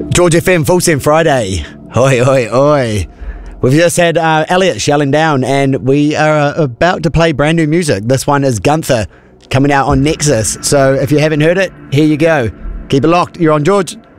George FM Full Send Friday. Oi, oi, oi. We've just had Elliot shelling down, and we are about to play brand new music. This one is Gunther, coming out on Nexus. So if you haven't heard it, here you go. Keep it locked. You're on George.